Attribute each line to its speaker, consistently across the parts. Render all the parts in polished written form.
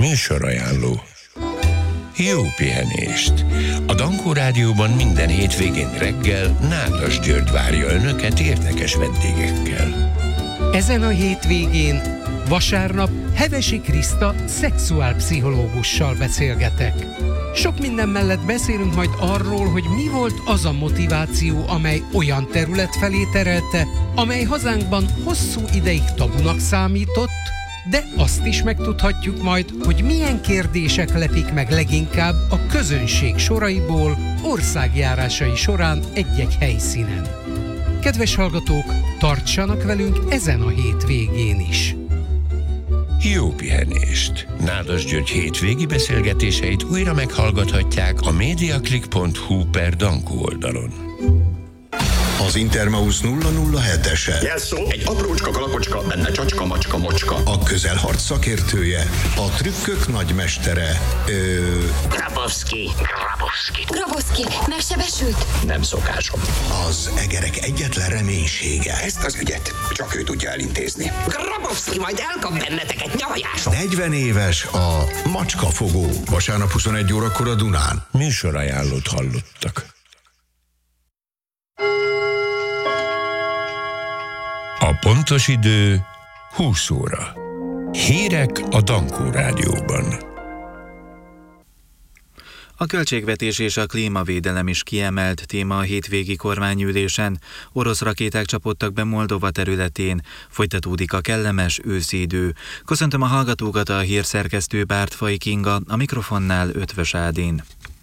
Speaker 1: Műsorajánló. Jó pihenést! A Dankó Rádióban minden hétvégén reggel Nádas György várja Önöket érdekes vendégekkel.
Speaker 2: Ezen a hétvégén vasárnap Hevesi Kriszta szexuálpszichológussal beszélgetek. Sok minden mellett beszélünk majd arról, hogy mi volt az a motiváció, amely olyan terület felé terelte, amely hazánkban hosszú ideig tabunak számított, de azt is megtudhatjuk majd, hogy milyen kérdések lepik meg leginkább a közönség soraiból országjárásai során egy-egy helyszínen. Kedves hallgatók, tartsanak velünk ezen a hétvégén is!
Speaker 1: Jó pihenést! Nádas György hétvégi beszélgetéseit újra meghallgathatják a mediaclick.hu/Dankó oldalon.
Speaker 3: Az Intermausz 007-ese.
Speaker 4: Jelszó, egy aprócska kalapocska, benne csacska, macska, mocska.
Speaker 3: A közelharc szakértője, a trükkök nagymestere,
Speaker 4: Grabowski.
Speaker 5: Grabowski, megsebesült?
Speaker 4: Nem szokásom.
Speaker 3: az egerek egyetlen reménysége.
Speaker 4: Ezt az ügyet csak ő tudja elintézni. Grabowski majd elkap benneteket nyavajáson.
Speaker 3: 40 éves a macskafogó. Vasárnap 21 órakor a Dunán.
Speaker 1: Műsorajánlót hallottak. A pontos idő 20 óra. Hírek a Dankó Rádióban.
Speaker 6: A költségvetés és a klímavédelem is kiemelt téma a hétvégi kormányülésen. Orosz rakéták csapódtak be Moldova területén. Folytatódik a kellemes őszi idő. Köszöntöm a hallgatókat, a hírszerkesztő Bártfai Kinga, a mikrofonnál Ötvös Ádén.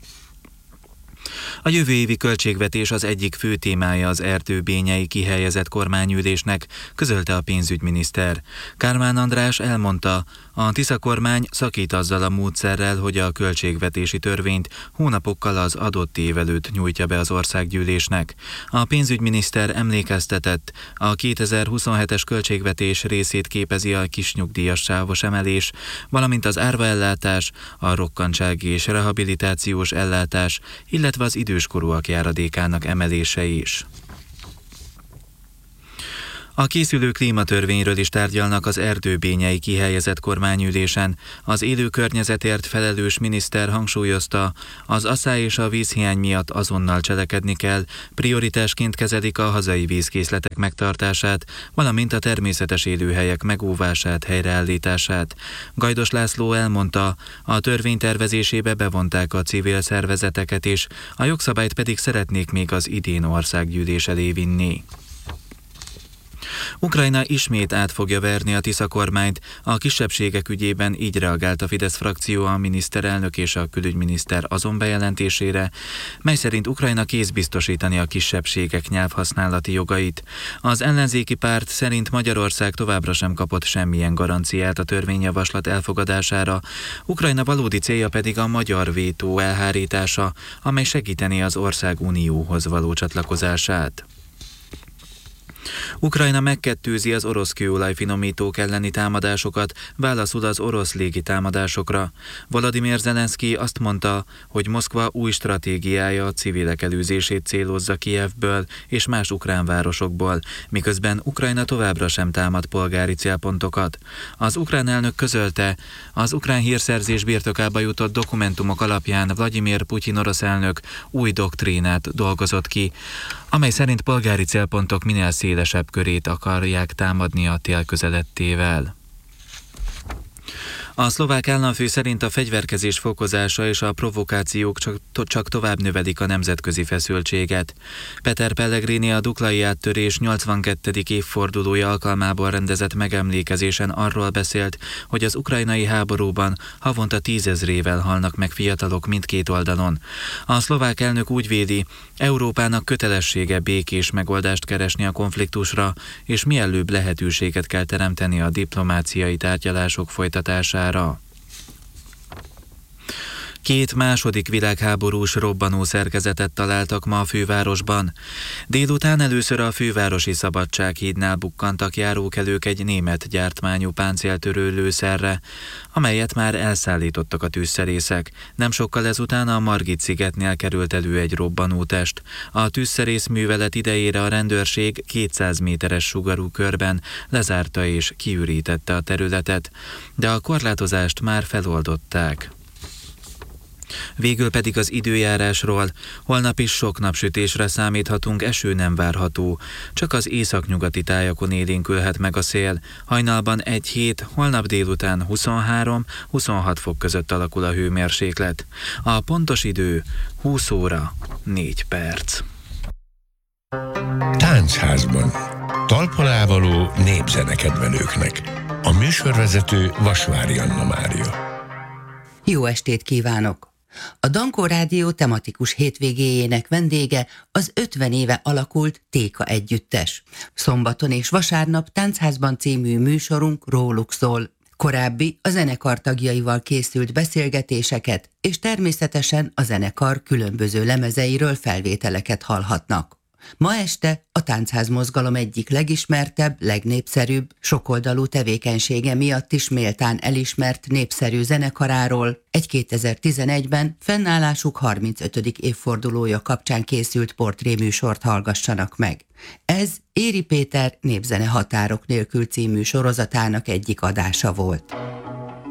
Speaker 6: A jövő évi költségvetés az egyik fő témája az erdőbényei kihelyezett kormányülésnek, közölte a pénzügyminiszter. Kármán András elmondta, a Tisza kormány szakít azzal a módszerrel, hogy a költségvetési törvényt hónapokkal az adott év előtt nyújtja be az országgyűlésnek. A pénzügyminiszter emlékeztetett, a 2027-es költségvetés részét képezi a kisnyugdíjas sávos emelés, valamint az árvaellátás, a rokkantsági és rehabilitációs ellátás, illetve az időskorúak járadékának emelése is. A készülő klímatörvényről is tárgyalnak az erdőbényei kihelyezett kormányülésen. Az élő környezetért felelős miniszter hangsúlyozta, az asszály és a vízhiány miatt azonnal cselekedni kell, prioritásként kezelik a hazai vízkészletek megtartását, valamint a természetes élőhelyek megóvását, helyreállítását. Gajdos László elmondta, a törvény tervezésébe bevonták a civil szervezeteket is, a jogszabályt pedig szeretnék még az idén országgyűlés elé vinni. Ukrajna ismét át fogja verni a Tisza kormányt. A kisebbségek ügyében így reagált a Fidesz frakció a miniszterelnök és a külügyminiszter azon bejelentésére, mely szerint Ukrajna kész biztosítani a kisebbségek nyelvhasználati jogait. Az ellenzéki párt szerint Magyarország továbbra sem kapott semmilyen garanciát a törvényjavaslat elfogadására, Ukrajna valódi célja pedig a magyar vétó elhárítása, amely segítené az ország unióhoz való csatlakozását. Ukrajna megkettőzi az orosz kőolajfinomítók elleni támadásokat, válaszul az orosz légitámadásokra. Volodymyr Zelenszky azt mondta, hogy Moszkva új stratégiája a civilek elűzését célozza Kijevből és más ukrán városokból, miközben Ukrajna továbbra sem támad polgári célpontokat. Az ukrán elnök közölte, az ukrán hírszerzés birtokába jutott dokumentumok alapján Vladimir Putyin orosz elnök új doktrínát dolgozott ki, amely szerint polgári célpontok minél szélesebb körét akarják támadni a tél közeledtével. A szlovák államfő szerint a fegyverkezés fokozása és a provokációk csak tovább növelik a nemzetközi feszültséget. Peter Pellegrini a duklai áttörés 82. évfordulója alkalmából rendezett megemlékezésen arról beszélt, hogy az ukrajnai háborúban havonta 10 000-ével halnak meg fiatalok mindkét oldalon. A szlovák elnök úgy véli, Európának kötelessége békés megoldást keresni a konfliktusra, és mielőbb lehetőséget kell teremteni a diplomáciai tárgyalások folytatására. 2 második világháborús robbanó szerkezetet találtak ma a fővárosban. Délután először a fővárosi Szabadsághídnál bukkantak járókelők egy német gyártmányú páncéltörő lőszerre, amelyet már elszállítottak a tűzszerészek. Nem sokkal ezután a Margit-szigetnél került elő egy robbanótest. A tűzszerész művelet idejére a rendőrség 200 méteres sugarú körben lezárta és kiürítette a területet, de a korlátozást már feloldották. Végül pedig az időjárásról. Holnap is sok napsütésre számíthatunk, eső nem várható. Csak az északnyugati tájakon élénkülhet meg a szél. Hajnalban 1-7, holnap délután 23-26 fok között alakul a hőmérséklet. A pontos idő 20 óra 4 perc.
Speaker 1: Táncházban. Talpalávaló népzenekedvelőknek. A műsorvezető Vasvári Anna Mária.
Speaker 7: Jó estét kívánok! A Dankó Rádió tematikus hétvégéjének vendége az 50 éve alakult Téka együttes. Szombaton és vasárnap Táncházban című műsorunk róluk szól. Korábbi a zenekar tagjaival készült beszélgetéseket, és természetesen a zenekar különböző lemezeiről felvételeket hallhatnak. Ma este a Táncház mozgalom egyik legismertebb, legnépszerűbb, sokoldalú tevékenysége miatt is méltán elismert népszerű zenekaráról egy 2011-ben fennállásuk 35. évfordulója kapcsán készült portréműsort hallgassanak meg. Ez Éri Péter Népzene határok nélkül című sorozatának egyik adása volt.